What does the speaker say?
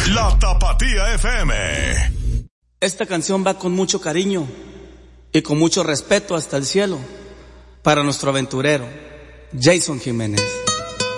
La Tapatía FM. Esta canción va con mucho cariño y con mucho respeto hasta el cielo para nuestro aventurero, Jason Jiménez.